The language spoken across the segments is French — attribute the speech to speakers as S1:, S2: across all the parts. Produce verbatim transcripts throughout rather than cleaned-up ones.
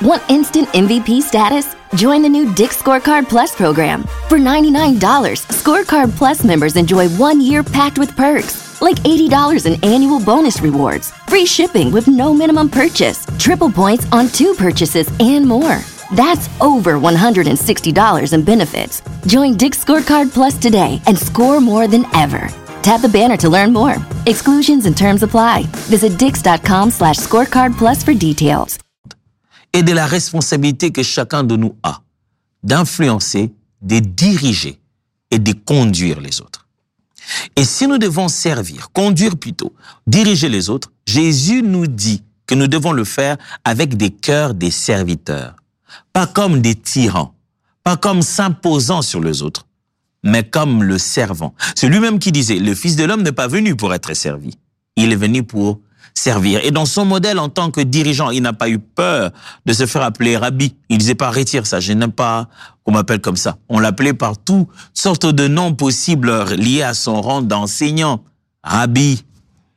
S1: Want instant M V P status? Join the new Dick's Scorecard Plus program. For ninety-nine dollars, Scorecard Plus members enjoy one year packed with perks, like eighty dollars in annual bonus rewards, free shipping with no minimum purchase, triple points on two purchases, and more. That's over one hundred sixty dollars in benefits. Join Dick's Scorecard Plus today and score more than ever. Tap the banner to learn more. Exclusions and terms apply. Visit dix.com slash scorecard plus for details.
S2: Et de la responsabilité que chacun de nous a d'influencer, de diriger et de conduire les autres. Et si nous devons servir, conduire plutôt, diriger les autres, Jésus nous dit que nous devons le faire avec des cœurs des serviteurs, pas comme des tyrans, pas comme s'imposant sur les autres, mais comme le servant. C'est lui-même qui disait, le Fils de l'homme n'est pas venu pour être servi, il est venu pour servir. Et dans son modèle en tant que dirigeant, il n'a pas eu peur de se faire appeler Rabbi. Il disait pas, retire ça, je n'aime pas qu'on m'appelle comme ça. On l'appelait par toutes sortes de noms possibles liés à son rang d'enseignant. Rabbi,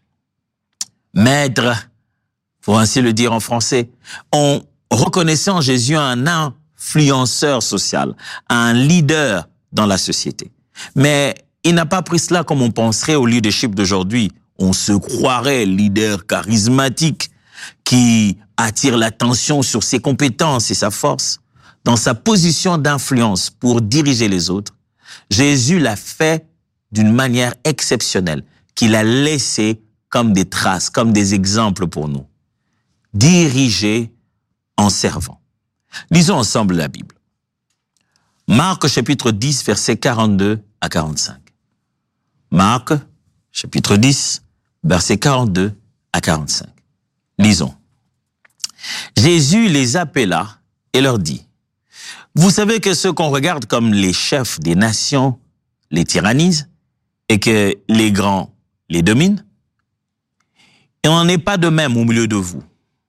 S2: maître, pour ainsi le dire en français. On reconnaissait en Jésus un influenceur social, un leader dans la société. Mais il n'a pas pris cela comme on penserait au leadership d'aujourd'hui. On se croirait leader charismatique qui attire l'attention sur ses compétences et sa force. Dans sa position d'influence pour diriger les autres, Jésus l'a fait d'une manière exceptionnelle, qu'il a laissé comme des traces, comme des exemples pour nous. Diriger en servant. Lisons ensemble la Bible. Marc chapitre dix, versets quarante-deux à quarante-cinq. Marc chapitre dix, versets quarante-deux à quarante-cinq. Lisons. Jésus les appela et leur dit, « Vous savez que ceux qu'on regarde comme les chefs des nations les tyrannisent et que les grands les dominent. Il n'en est pas de même au milieu de vous.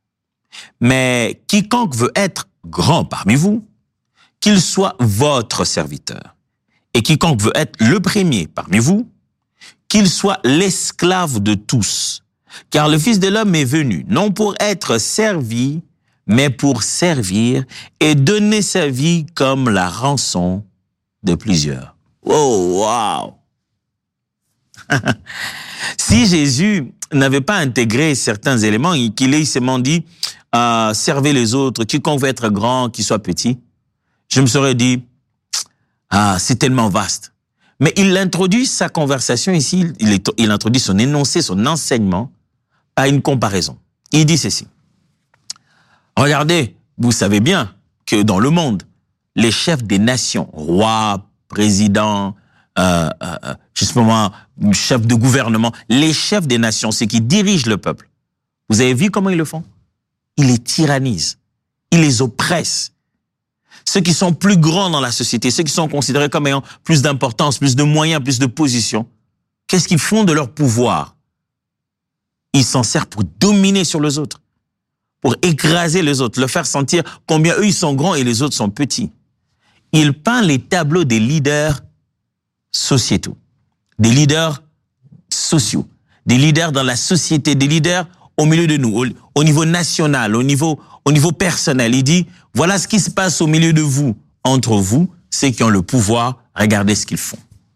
S2: Mais quiconque veut être grand parmi vous, qu'il soit votre serviteur. Et quiconque veut être le premier parmi vous, qu'il soit l'esclave de tous. Car le Fils de l'homme est venu, non pour être servi, mais pour servir et donner sa vie comme la rançon de plusieurs. » Oh, wow! Si Jésus n'avait pas intégré certains éléments, qu'il ait seulement dit euh, « servez les autres, quiconque veut être grand, qu'il soit petit », je me serais dit « ah, c'est tellement vaste ». Mais il introduit sa conversation ici, il, est, il introduit son énoncé, son enseignement, par une comparaison. Il dit ceci. Regardez, vous savez bien que dans le monde, les chefs des nations, rois, présidents, euh, euh, justement, chefs de gouvernement, les chefs des nations, ceux qui dirigent le peuple, vous avez vu comment ils le font? Ils les tyrannisent, ils les oppressent. Ceux qui sont plus grands dans la société, ceux qui sont considérés comme ayant plus d'importance, plus de moyens, plus de position, qu'est-ce qu'ils font de leur pouvoir? Ils s'en servent pour dominer sur les autres, pour écraser les autres, leur faire sentir combien eux ils sont grands et les autres sont petits. Il peint les tableaux des leaders sociétaux, des leaders sociaux, des leaders dans la société, des leaders au milieu de nous, au, au niveau national, au niveau, au niveau personnel. Il dit, voilà ce qui se passe au milieu de vous, entre vous, ceux qui ont le pouvoir, regardez ce qu'ils font.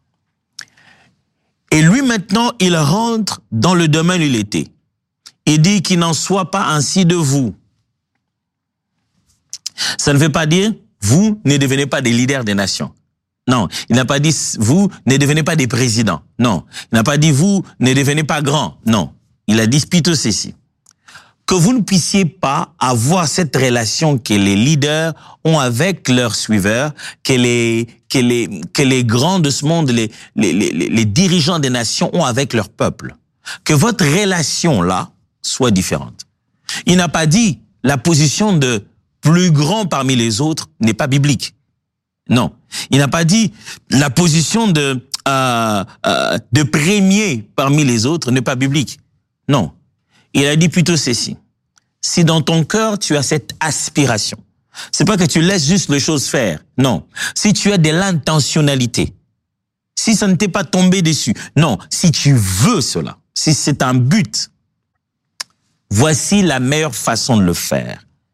S2: Et lui maintenant, il rentre dans le domaine où il était. Il dit qu'il n'en soit pas ainsi de vous. Ça ne veut pas dire, vous ne devenez pas des leaders des nations. Non, il n'a pas dit, vous ne devenez pas des présidents. Non, il n'a pas dit, vous ne devenez pas grands. Non, il a dit plutôt ceci. Que vous ne puissiez pas avoir cette relation que les leaders ont avec leurs suiveurs, que les, que les, que les grands de ce monde, les, les, les, les dirigeants des nations ont avec leur peuple. Que votre relation-là soit différente. Il n'a pas dit la position de plus grand parmi les autres n'est pas biblique. Non. Il n'a pas dit la position de, euh, euh, de premier parmi les autres n'est pas biblique. Non. Il a dit plutôt ceci. Si dans ton cœur, tu as cette aspiration, c'est pas que tu laisses juste les choses faire. Non. Si tu as de l'intentionnalité, si ça ne t'est pas tombé dessus, non. Si tu veux cela, si c'est un but, voici la meilleure façon de le faire.